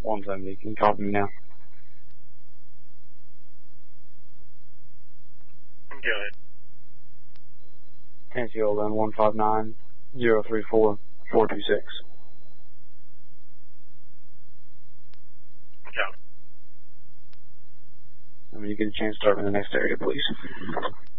170. Can you copy me now? Go ahead. NCO then 159-034-426. Copy. When you get a chance, start in the next area, please.